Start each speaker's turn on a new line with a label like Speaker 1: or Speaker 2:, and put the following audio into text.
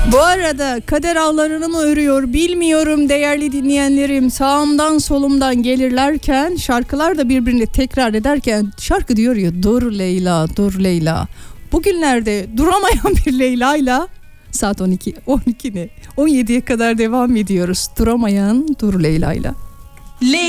Speaker 1: Bu arada kader ağlarını mı örüyor bilmiyorum değerli dinleyenlerim. Sağımdan solumdan gelirlerken şarkılar da birbirini tekrar ederken şarkı diyor ya, dur Leyla dur Leyla. Bugünlerde duramayan bir Leyla'yla saat 12 ne 17'ye kadar devam ediyoruz. Duramayan dur Leyla'yla.